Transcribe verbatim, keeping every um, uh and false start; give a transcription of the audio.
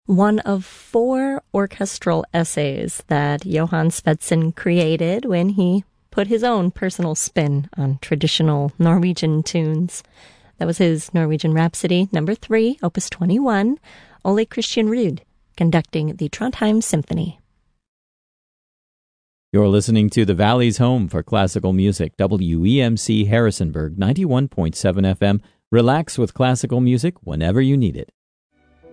one of four orchestral essays that Johann Svendsen created when he put his own personal spin on traditional Norwegian tunes. That was his Norwegian Rhapsody, number three, opus twenty-one, Ole Christian Ruud, conducting the Trondheim Symphony. You're listening to the Valley's home for classical music, W E M C Harrisonburg, ninety-one point seven F M. Relax with classical music whenever you need it.